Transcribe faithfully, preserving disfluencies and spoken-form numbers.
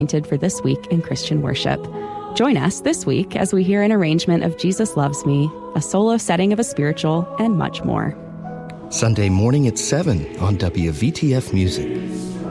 for this week in Christian worship. Join us this week as we hear an arrangement of Jesus Loves Me, a solo setting of a spiritual, and much more. Sunday morning at seven on W V T F Music.